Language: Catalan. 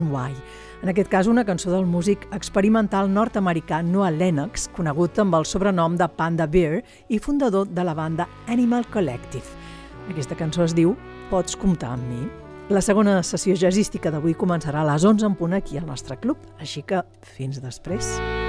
Why. En aquest cas, una cançó del músic experimental nord-americà Noah Lennox, conegut amb el sobrenom de Panda Bear i fundador de la banda Animal Collective. Aquesta cançó es diu Pots comptar amb mi. La segona sessió jazzística d'avui començarà a les 11 en punt aquí al nostre club, així que fins després.